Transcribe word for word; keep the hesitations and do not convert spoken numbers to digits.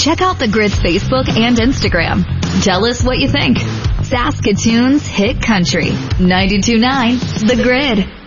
check out The Grid's Facebook and Instagram. Tell us what you think. Saskatoon's Hit Country. ninety-two point nine The Grid.